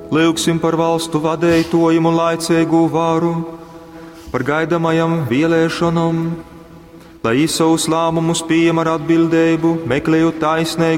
Lūgsim par valstu vadītojumu laicīgu varu, par gaidamajam vēlēšanām, lai savus lēmumus pieņem ar atbildību, meklējot taisnīgu